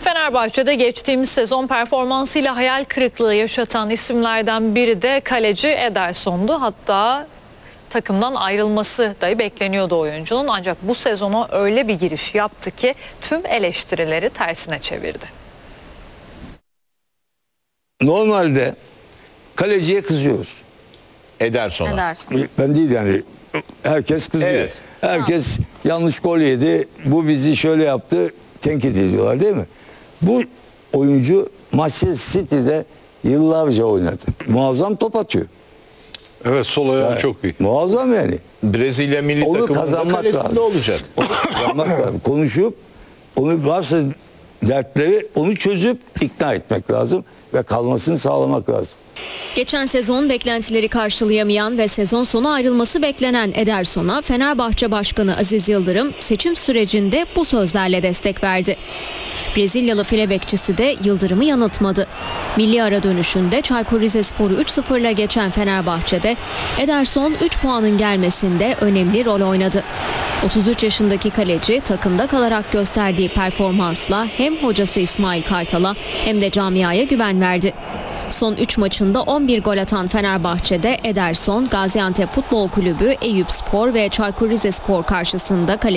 Fenerbahçe'de geçtiğimiz sezon performansıyla hayal kırıklığı yaşatan isimlerden biri de kaleci Ederson'du. Hatta takımdan ayrılması da bekleniyordu oyuncunun. Ancak bu sezona öyle bir giriş yaptı ki tüm eleştirileri tersine çevirdi. Normalde kaleciye kızıyoruz. Ederson'a. Ben değil yani. Herkes kızıyor. Evet. Herkes yanlış gol yedi. Bu bizi şöyle yaptı. Tenkit ediyorlar değil mi? Bu oyuncu Manchester City'de yıllarca oynadı. Muazzam top atıyor. Evet, sol ayağı Yani, çok iyi. muazzam yani. Brezilya milli Onu takımında kazanmak kalesinde lazım. olacak. Onu kazanmak lazım. Konuşup onu varsa dertleri onu çözüp ikna etmek lazım ve kalmasını sağlamak lazım. Geçen sezon beklentileri karşılayamayan ve sezon sonu ayrılması beklenen Ederson'a Fenerbahçe Başkanı Aziz Yıldırım seçim sürecinde bu sözlerle destek verdi. Brezilyalı file bekçisi de Yıldırım'ı yanıltmadı. Milli ara dönüşünde Çaykur Rizespor'u 3-0'la geçen Fenerbahçe'de Ederson 3 puanın gelmesinde önemli rol oynadı. 33 yaşındaki kaleci takımda kalarak gösterdiği performansla hem hocası İsmail Kartal'a hem de camiaya güven verdi. Son 3 maçında 11 gol atan Fenerbahçe'de Ederson, Gaziantep Futbol Kulübü, Eyüpspor ve Çaykur Rizespor karşısında